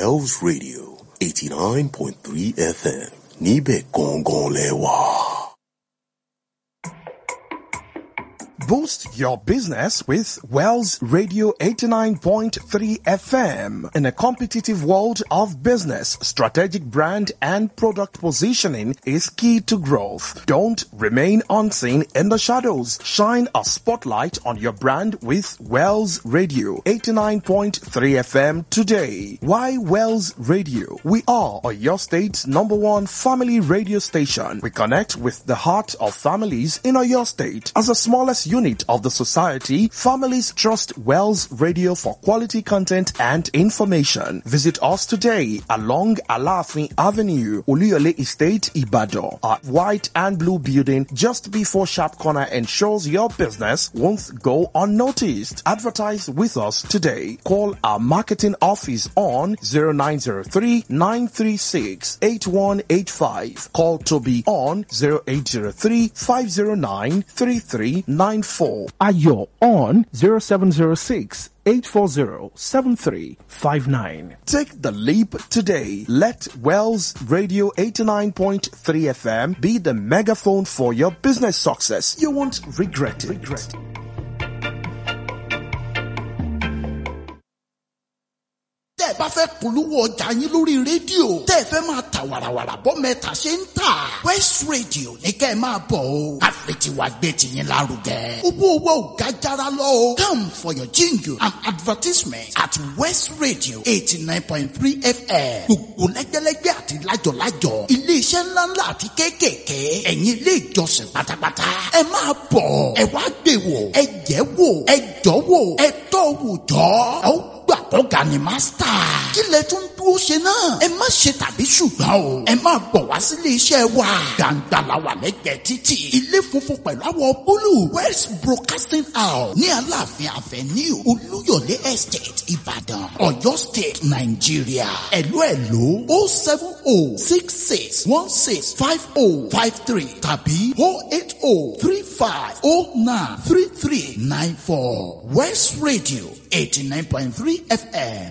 Wells Radio 89.3 FM. Níbẹ̀ gangan lẹ́wà. Boost your business with Wells Radio 89.3 FM. In a competitive world of business, strategic brand and product positioning is key to growth. Don't remain unseen in the shadows. Shine a spotlight on your brand with Wells Radio 89.3 FM today. Why Wells Radio? We are your state's #1 family radio station. We connect with the heart of families in your state. As the smallest unit of the society, families trust Wells Radio for quality content and information. Visit us today along Alafin Avenue, Oluyole Estate, Ibadan. Our white and blue building just before Sharp Corner ensures your business won't go unnoticed. Advertise with us today. Call our marketing office on 0903-936-8185. Call Toby on 0803-509-3394. Ayo on 0706-840-7359. Take the leap today. Let Wells Radio 89.3 FM be the megaphone for your business success. You won't regret it. Tẹ́ ẹ bá fẹ́ polówó ọjà yín lórí rédíò, tẹ́ ẹ fẹ́ máa ta wàràwàrà bọ́ mẹ́ta ṣe ń tà. West Radio ní kẹ́ ẹ máa bọ̀ o. Àfẹ̀tiwa gbé tiyín lárugẹ. Owó owó ò ga jára lọ o. Come for your jingle and advertisement at West Radio 89.3 FM. Gbogbo lẹ́gbẹ́lẹ́gbẹ́ àti lájọ̀lájọ̀. Ilé-iṣẹ́ ńláńlá àti kéékèèké. Ẹ̀yin ilé ìjọsìn pátápátá. Ẹ máa bọ̀. Ẹ wá gbé wò. Ẹ jẹ́ wò. Ẹ jọ́ wò. Ẹ tọ́ wò jọ́. Gbà ọ̀gá ni mástà. Kí lẹ tún dúró ṣe náà? Ẹ má ṣe tàbí ṣùgbọ́n o. Ẹ máa bọ̀ wá sílé iṣẹ́ wa. Gbàǹgbà la wà lẹ́gbẹ̀ẹ́ títì. Ilé funfun pẹ̀lú àwọ̀ búlù. West Broadcasting House ní Aláàfin Avenue Olúyọ̀lé Estate Ìbàdàn, Ọ̀yọ́ State, Nàìjíríà. Ẹ̀lú 07066165053 tàbí 08035093394. West Radio 89.3 FM.